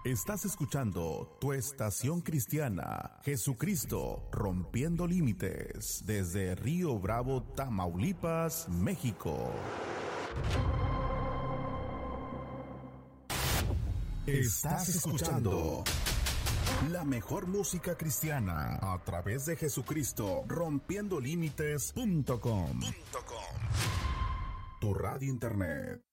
Estás escuchando tu estación cristiana, Jesucristo Rompiendo Límites, desde Río Bravo, Tamaulipas, México. Estás escuchando la mejor música cristiana a través de Jesucristo Rompiendo Límites.com. Tu radio internet.